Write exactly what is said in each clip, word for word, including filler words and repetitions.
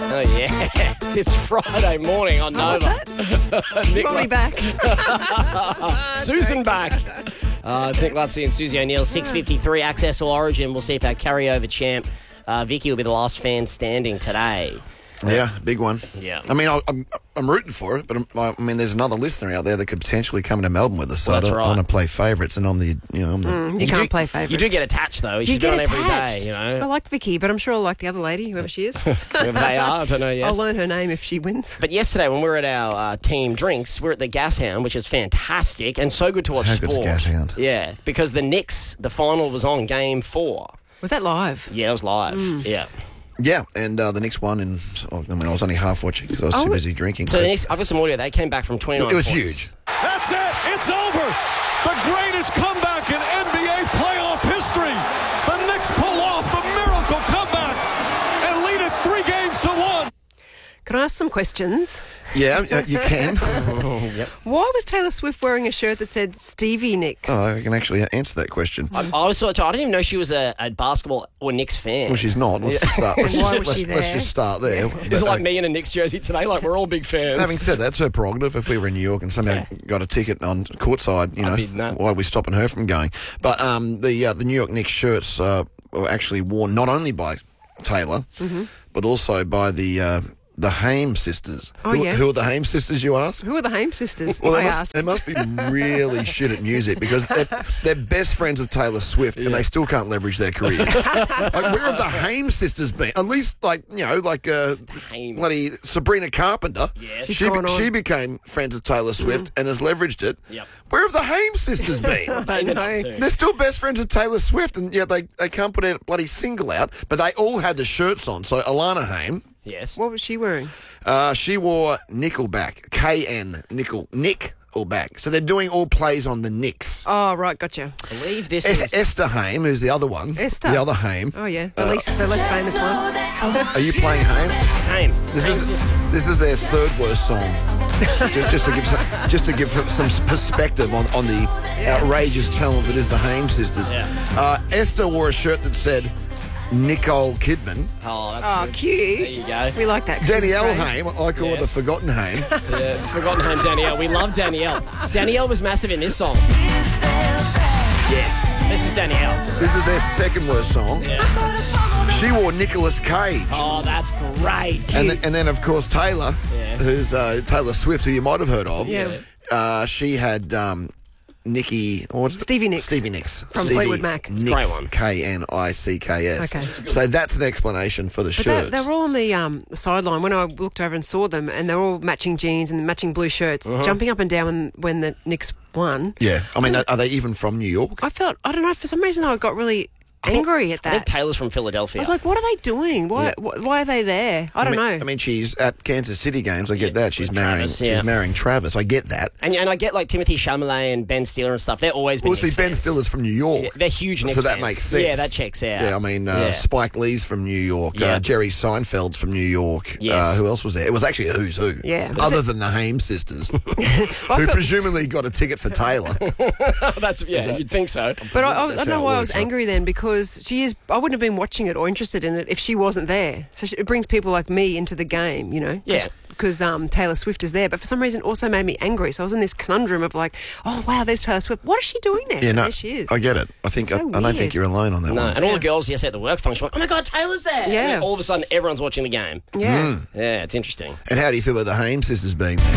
Oh, yes. It's Friday morning on Nova. Oh, what's that? You want me back? Susan back. Uh, it's Nick Lutzy and Susie O'Neill. six fifty-three, Access All Origin. We'll see if our carryover champ, uh, Vicky, will be the last fan standing today. Yeah, big one. Yeah. I mean, I, I'm I'm rooting for it, but I'm, I mean, there's another listener out there that could potentially come into Melbourne with us. So Well, I, that's don't, right. I want to play favourites, and I'm the you know I'm the. Mm, you, can't do, play favourites. You do get attached, though. You, You should do get it every attached. day, you I know. like Vicky, but I'm sure I'll like the other lady, whoever she is. Whoever they are, I don't know yet. I'll learn her name if she wins. But yesterday, when we were at our uh, team drinks, we were at the Gas Hound, which is fantastic and so good to watch How sport. good's Gas Hound? Yeah, because the Knicks, the final was on game four. Was that live? Yeah, it was live. Mm. Yeah. Yeah, and uh, the next one, and I mean, I was only half watching because I was Oh, too busy drinking. So but the Knicks, I've got some audio. They came back from twenty-nine it was points. huge. That's it. It's over. The greatest comeback in N B A playoff history. The Knicks pull off the miracle comeback and lead it three games to one. Can I ask some questions? Yeah, uh, you can. Yep. Why was Taylor Swift wearing a shirt that said Stevie Nicks? Oh, I can actually answer that question. I, I was sort of, I didn't even know she was a, a basketball or Knicks fan. Well, she's not. Let's just start. Let's, And why just, was let's, she let's there? just start there. Is it But, like uh, me in a Knicks jersey today? Like, we're all big fans. Having said that, it's her prerogative. If we were in New York and somehow got a ticket on courtside, you know, be nut. why are we stopping her from going? But um, the uh, the New York Knicks shirts uh, were actually worn not only by Taylor, Mm-hmm. but also by the uh, the Haim sisters. Oh, who, yeah. who are the Haim sisters, you ask? Who are the Haim sisters? Well, I they must, asked. they must be really shit at music because they're, they're best friends with Taylor Swift and they still can't leverage their careers. Like, where have the Haim sisters been? At least, like, you know, like uh, Haim. bloody Sabrina Carpenter. Yes. She, She's gone on. she became friends with Taylor Swift and has leveraged it. Yep. Where have the Haim sisters been? I Ended up know. too. They're still best friends with Taylor Swift, and yet they, they can't put a bloody single out, but they all had the shirts on. So Alana Haim, Yes. What was she wearing? uh, she wore Nickelback, K N, Nickel, Nickelback. So they're doing all plays on the Knicks. Oh, right, gotcha. I believe this Es- is... Esther Haim, who's the other one. Esther. The other Haim. Oh, yeah. The, least, the less famous one. Are you playing Haim? This is Haim. This Haim is sisters. this is their third worst song. just, just to give some, just to give some perspective on, on the outrageous talent that is the Haim sisters. Yeah. Uh, Esther wore a shirt that said Nicole Kidman. Oh, that's Oh, good. cute. There you go. We like that. 'cause she's Danielle Australian. Haim, I call her the Yes. forgotten Haim. Yeah, forgotten Haim Danielle. We love Danielle. Danielle was massive in this song. Yes. This is Danielle. This is their second worst song. Yeah. She wore Nicolas Cage. Oh, that's great. And, th- and then, of course, Taylor, Yes. who's uh, Taylor Swift, who you might have heard of. Yeah. Uh, she had um, Nikki... What's it? Stevie Nicks. Stevie Nicks. From Stevie Fleetwood Mac. Nicks, Great one. K N I C K S. Okay. So that's an explanation for the But they, shirts. they were all on the um, sideline when I looked over and saw them, and they're all matching jeans and matching blue shirts, Uh-huh. jumping up and down when, when the Knicks won. Yeah. I mean, are, are they even from New York? I felt, I don't know, for some reason I got really angry at I think that. Taylor's from Philadelphia. I was like, what are they doing? Why wh- Why are they there? I don't mean, know. I mean, she's at Kansas City games. I get that. She's with marrying. Travis, She's yeah. marrying Travis. I get that. and, and I get like Timothy Chalamet and Ben Stiller and stuff. They're always been Well, see, Knicks Ben fans. Stiller's from New York. Yeah, they're huge Knicks So that fans. makes sense. Yeah, that checks out. Yeah, I mean, uh, Yeah. Spike Lee's from New York. Yeah. Uh, Jerry Seinfeld's from New York. Yes. Uh, who else was there? It was actually a who's who. Yeah. Other than the Haim sisters, I who felt- presumably got a ticket for Taylor. That's yeah, you'd think so. But I, I, was- I That's don't how know it why I works, was right? angry then, because she is. I wouldn't have been watching it or interested in it if she wasn't there. So she, it brings people like me into the game, you know. Yeah. Because um, Taylor Swift is there, but for some reason it also made me angry. So I was in this conundrum of like, oh wow, there's Taylor Swift. What is she doing there? Yeah, no, There she is. I get it. I think It's I, so I don't weird. think you're alone on that No, one. and all the girls yesterday at the work function were like, oh my God, Taylor's there. And Yeah. then all of a sudden, everyone's watching the game. Yeah. Hmm. Yeah, it's interesting. And how do you feel about the Haim sisters being there?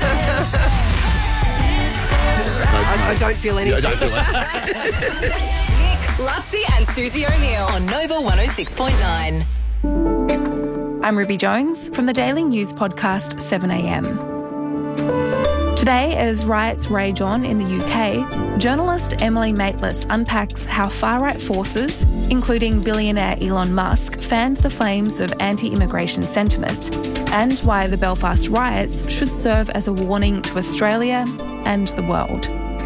I, I don't feel I anything. don't feel that. Nick, Lutzy and Susie O'Neill on Nova one oh six point nine. I'm Ruby Jones from the Daily News podcast seven a m. Today, as riots rage on in the U K, journalist Emily Maitlis unpacks how far-right forces, including billionaire Elon Musk, fanned the flames of anti-immigration sentiment, and why the Belfast riots should serve as a warning to Australia and the world.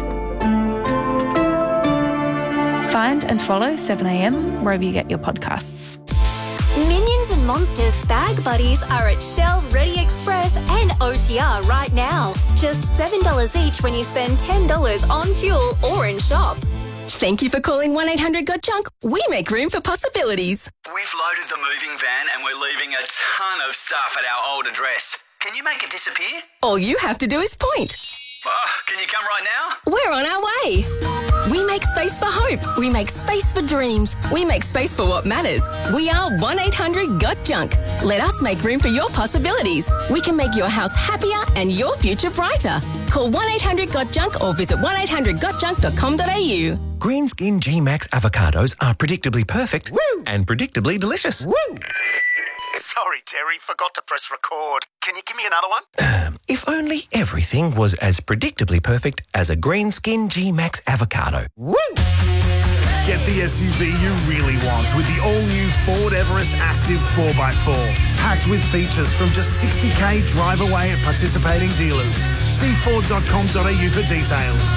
Find and follow seven a m wherever you get your podcasts. Minions and Monsters Bag Buddies are at Shell, Ready Express and O T R right now. Just seven dollars each when you spend ten dollars on fuel or in shop. Thank you for calling one eight hundred got junk. We make room for possibilities. We've loaded the moving van and we're leaving a ton of stuff at our old address. Can you make it disappear? All you have to do is point. Oh, can you come right now? We're on our way. We make space for hope. We make space for dreams. We make space for what matters. We are one eight hundred got junk. Let us make room for your possibilities. We can make your house happier and your future brighter. Call one eight hundred got junk or visit one eight hundred got junk dot com dot a u. Green Skin G-Max avocados are predictably perfect Woo! and predictably delicious. Woo! Sorry, Terry, forgot to press record. Can you give me another one? Um, if only everything was as predictably perfect as a Green Skin G-Max avocado. Woo! Get the S U V you really want with the all-new Ford Everest Active four by four. Packed with features from just sixty k drive away at participating dealers. See ford dot com dot a u for details.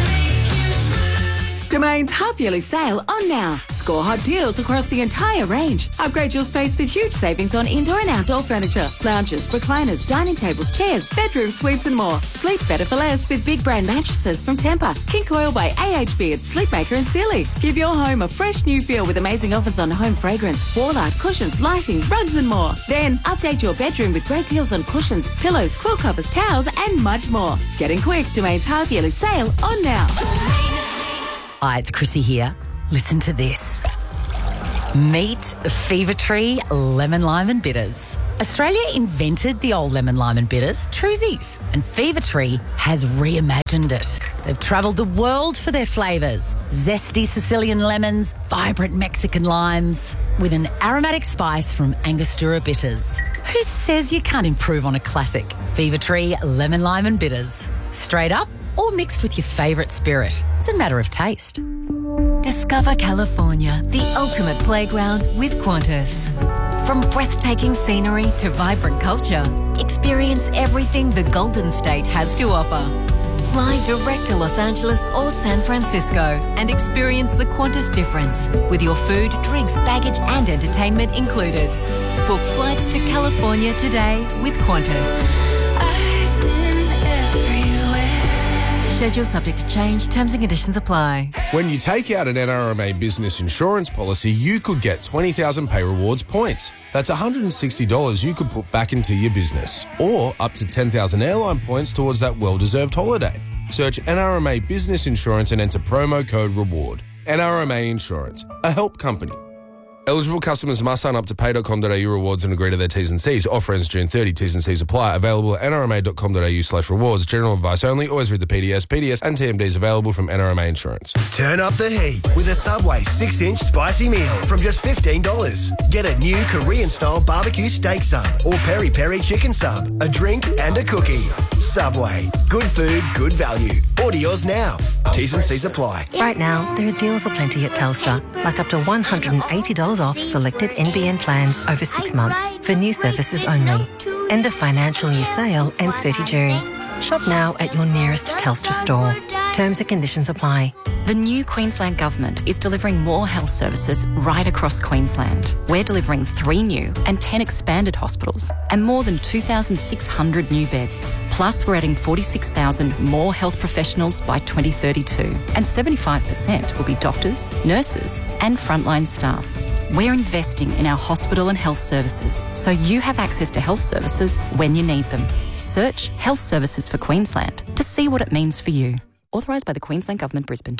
Domain's half-yearly sale on now. Score hot deals across the entire range. Upgrade your space with huge savings on indoor and outdoor furniture, lounges, recliners, dining tables, chairs, bedroom suites and more. Sleep better for less with big brand mattresses from Tempur, King Coil by A H B at Sleepmaker and Sealy. Give your home a fresh new feel with amazing offers on home fragrance, wall art, cushions, lighting, rugs and more. Then update your bedroom with great deals on cushions, pillows, quilt covers, towels and much more. Getting quick, Domain's half-yearly sale on now. Hi, it's Chrissy here. Listen to this. Meet Fever Tree Lemon Lime and Bitters. Australia invented the old lemon lime and bitters, Truzies, and Fever Tree has reimagined it. They've travelled the world for their flavours. Zesty Sicilian lemons, vibrant Mexican limes, with an aromatic spice from Angostura bitters. Who says you can't improve on a classic? Fever Tree Lemon Lime and Bitters. Straight up or mixed with your favourite spirit. It's a matter of taste. Discover California, the ultimate playground with Qantas. From breathtaking scenery to vibrant culture, experience everything the Golden State has to offer. Fly direct to Los Angeles or San Francisco and experience the Qantas difference with your food, drinks, baggage and entertainment included. Book flights to California today with Qantas. Schedule subject to change. Terms and conditions apply. When you take out an N R M A business insurance policy, you could get twenty thousand Pay Rewards points. That's one hundred sixty dollars you could put back into your business. Or up to ten thousand airline points towards that well-deserved holiday. Search N R M A Business Insurance and enter promo code REWARD. N R M A Insurance, a help company. Eligible customers must sign up to pay dot com dot a u rewards and agree to their T's and C's. Offer ends June thirtieth. T's and C's apply. Available at n r m a dot com dot a u slash rewards. General advice only. Always read the P D S. P D S and T M Ds available from N R M A Insurance. Turn up the heat with a Subway six inch spicy meal from just fifteen dollars. Get a new Korean-style barbecue steak sub or peri-peri chicken sub, a drink and a cookie. Subway. Good food, good value. Order yours now. T's and C's apply. Right now, there are deals aplenty at Telstra, like up to one hundred eighty dollars off selected N B N plans over six months for new services only. End of financial year sale ends thirtieth of June. Shop now at your nearest Telstra store. Terms and conditions apply. The new Queensland Government is delivering more health services right across Queensland. We're delivering three new and ten expanded hospitals and more than two thousand six hundred new beds. Plus, we're adding forty-six thousand more health professionals by twenty thirty-two, and seventy-five percent will be doctors, nurses and frontline staff. We're investing in our hospital and health services so you have access to health services when you need them. Search Health Services for Queensland to see what it means for you. Authorised by the Queensland Government, Brisbane.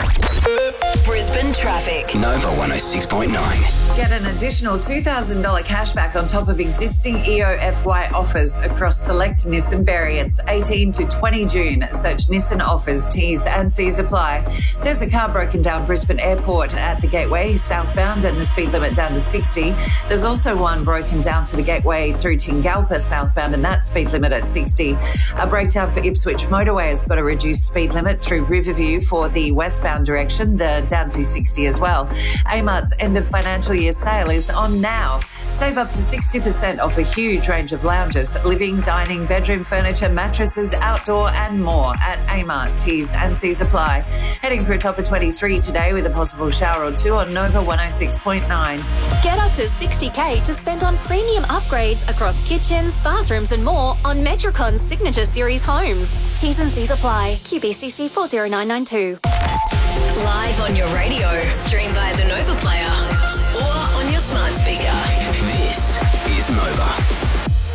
Brisbane traffic. Nova one oh six point nine. Get an additional two thousand dollars cashback on top of existing E O F Y offers across select Nissan variants, eighteen to twenty June. Search Nissan offers, T's and C's apply. There's a car broken down Brisbane Airport at the Gateway southbound and the speed limit down to sixty. There's also one broken down for the Gateway through Tingalpa southbound and that speed limit at sixty. A breakdown for Ipswich Motorway has got a reduced speed limit through Riverview for the westbound direction, the down to sixty as well. Amart's end of financial year sale is on now. Save up to sixty percent off a huge range of lounges, living, dining, bedroom furniture, mattresses, outdoor and more at Amart. T's and C's apply. Heading for a top of twenty-three today with a possible shower or two on Nova one oh six point nine. Get up to sixty k to spend on premium upgrades across kitchens, bathrooms and more on Metrocon's Signature Series homes. T's and C's apply. Q B C C four zero nine nine two. Live on your radio, stream via the Nova Player or on your smart speaker. This is Nova.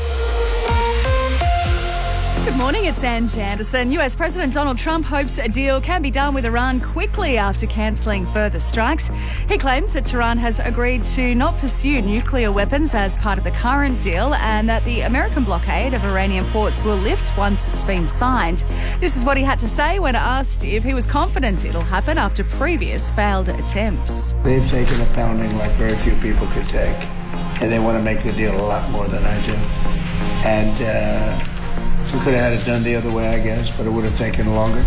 Good morning, it's Ange Anderson. U S President Donald Trump hopes a deal can be done with Iran quickly after cancelling further strikes. He claims that Tehran has agreed to not pursue nuclear weapons as part of the current deal and that the American blockade of Iranian ports will lift once it's been signed. This is what he had to say when asked if he was confident it'll happen after previous failed attempts. They've taken a pounding like very few people could take, and they want to make the deal a lot more than I do. And, uh... we could have had it done the other way, I guess, but it would have taken longer.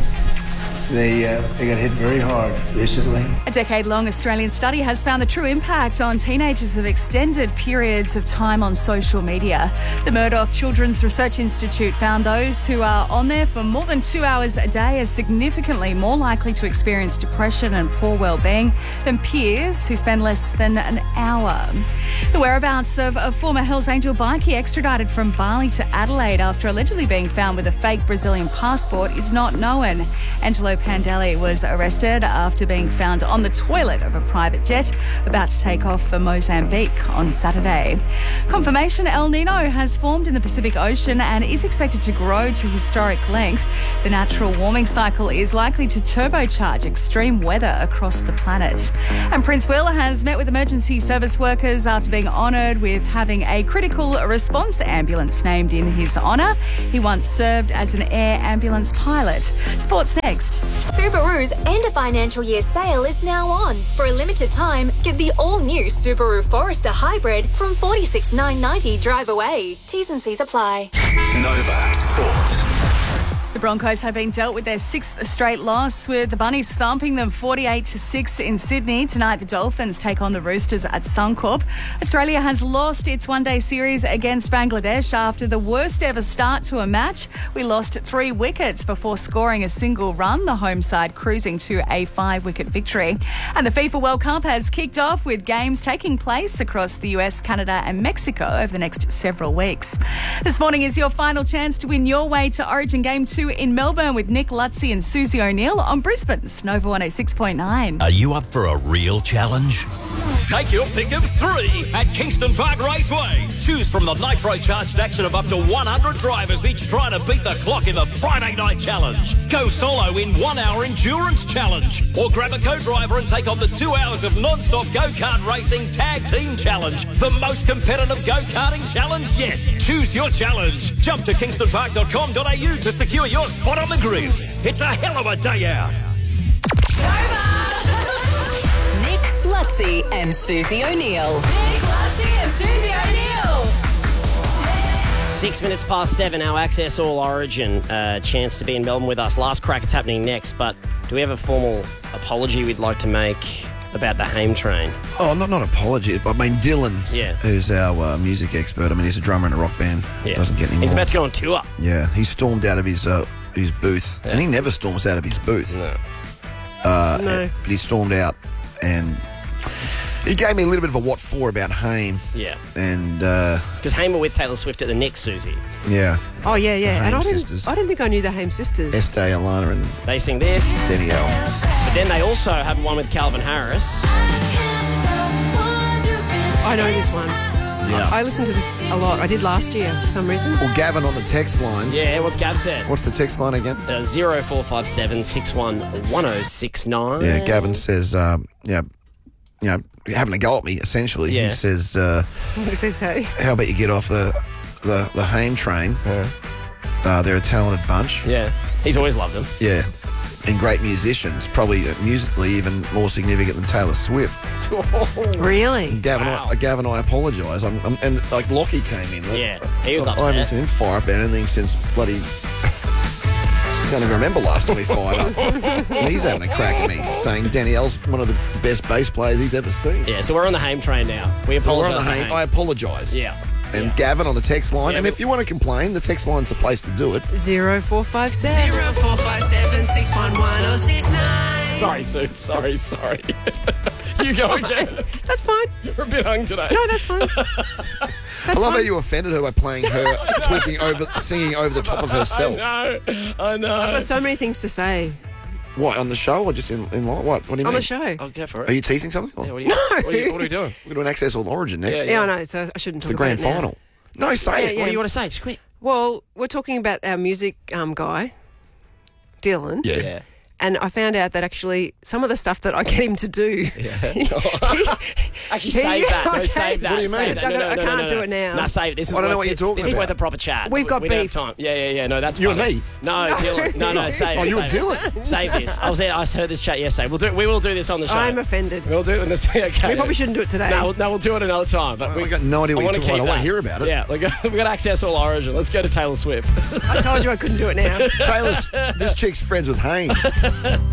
They uh, they got hit very hard recently. A decade-long Australian study has found the true impact on teenagers of extended periods of time on social media. The Murdoch Children's Research Institute found those who are on there for more than two hours a day are significantly more likely to experience depression and poor well-being than peers who spend less than an hour. The whereabouts of a former Hells Angel bikie extradited from Bali to Adelaide after allegedly being found with a fake Brazilian passport is not known. Angelo Pandelli was arrested after being found on the toilet of a private jet about to take off for Mozambique on Saturday. Confirmation El Nino has formed in the Pacific Ocean and is expected to grow to historic length. The natural warming cycle is likely to turbocharge extreme weather across the planet. And Prince Will has met with emergency service workers after being honoured with having a critical response ambulance named in his honour. He once served as an air ambulance pilot. Sports next. Subaru's end of financial year sale is now on. For a limited time, get the all-new Subaru Forester Hybrid from forty-six thousand nine hundred ninety dollars drive away. T's and C's apply. Nova Sport. The Broncos have been dealt with their sixth straight loss, with the Bunnies thumping them forty-eight to six in Sydney. Tonight, the Dolphins take on the Roosters at Suncorp. Australia has lost its one-day series against Bangladesh after the worst ever start to a match. We lost three wickets before scoring a single run, the home side cruising to a five-wicket victory. And the FIFA World Cup has kicked off with games taking place across the U S, Canada and Mexico over the next several weeks. This morning is your final chance to win your way to Origin Game two in Melbourne with Nick Lutzy and Susie O'Neill on Brisbane's Nova one oh six point nine. Are you up for a real challenge? Take your pick of three at Kingston Park Raceway. Choose from the nitro-charged action of up to one hundred drivers, each trying to beat the clock in the Friday Night Challenge. Go solo in one-hour endurance challenge. Or grab a co-driver and take on the two hours of non-stop go-kart racing tag team challenge. The most competitive go-karting challenge yet. Choose your challenge. Jump to kingston park dot com dot a u to secure your spot on the grid. It's a hell of a day out. Nick Lutzy and Susie O'Neill. Nick Lutzy and Susie O'Neill. Six minutes past seven, our Access All Origin uh, chance to be in Melbourne with us. Last crack, it's happening next, but do we have a formal apology we'd like to make about the Haim train? Oh, not not apology, but I mean Dylan, Yeah. who's our uh, music expert. I mean, he's a drummer in a rock band. Yeah. Doesn't get any He's more. about to go on tour. Yeah, he stormed out of his uh, his booth, and he never storms out of his booth. No. Uh, No. But he stormed out, and he gave me a little bit of a what for about Haim. Yeah. And uh, Because Haim were with Taylor Swift at the Knicks, Susie. yeah, Oh, yeah, yeah. The And I Haim didn't, sisters. I didn't think I knew the Haim sisters. Estee, Alana, and They sing this. Danielle. But then they also have one with Calvin Harris. I know this one. Yeah. I listen to this a lot. I did last year for some reason. Well, Gavin on the text line. Yeah, what's Gav said? What's the text line again? Uh, zero four five seven six one one oh six nine. Yeah, Gavin says, um, yeah, you know, having a go at me, essentially. Yeah. He says, uh, What does he say? how about you get off the, the, the Haim train? Uh, they're a talented bunch. Yeah, he's always loved them. Yeah. And great musicians, probably uh, musically even more significant than Taylor Swift. Really? Gavin, Wow. I, Gavin, I apologise. I'm, I'm, and like Lockie came in. Yeah, he was I, I haven't upset. seen him fire up about anything since bloody. I can't even remember last time he fired up. And he's having a crack at me, saying Danielle's one of the best bass players he's ever seen. Yeah, so we're on the Haim train now. We So we're apologise on the to Haim. Haim. I apologise. Yeah. And Yeah. Gavin on the text line. Yeah, and but- if you want to complain, the text line's the place to do it. Zero four five seven. Zero four five seven six one one oh six nine. Sorry, Sue. Sorry, sorry. You go again. That's fine. You're a bit hung today. No, that's fine. I love how you offended her by playing her talking over, singing over the top of herself. I know. I know. I've got so many things to say. What, on the show or just in, in life? What? What do you On mean? the show. I'll go for it. Are you teasing something? Yeah, what, are you, No. what, are you, what are we doing? We're doing Access All Origin next. Yeah, I know, so I shouldn't It's talk the grand about it now. final. No, say it. Yeah, What do you want to say? Just quick. Well, we're talking about our music um, guy, Dylan. Yeah. Yeah. And I found out that actually some of the stuff that I get him to do. Actually, save that. No, Okay. save that. What do you Save mean? that. I No, no, gotta- I no, no, can't no, do no. it now. No, save it. This is I don't know worth- what you're talking This is about. worth a proper chat. We've We- got we don't beef. have time. Yeah, yeah, yeah. No, that's You and fine. me? No, Dylan. No, no, save it. Oh, you save and it. Dylan? Save this. I was there. I heard this chat yesterday. We'll do. We will do this on the show. I'm offended. We'll do it in this. Okay. We probably shouldn't do it today. No, we'll, no, we'll do it another time. But I got no idea what I you're wanna talking about. keep I wanna that. hear about it. Yeah, we've got, we've got Access All Origin. Let's go to Taylor Swift. I told you I couldn't do it now. Taylor's, this chick's friends with Haynes.